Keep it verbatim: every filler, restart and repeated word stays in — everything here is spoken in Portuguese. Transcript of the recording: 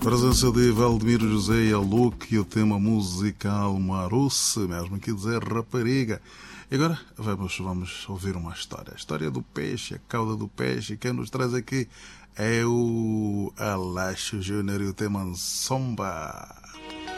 Presença de Valdemiro José e a Luke e o tema musical Marusse, mesmo que dizer rapariga. E agora vamos, vamos ouvir uma história. A história do peixe, a cauda do peixe. E quem nos traz aqui é o Aleixo Júnior e o tema Somba.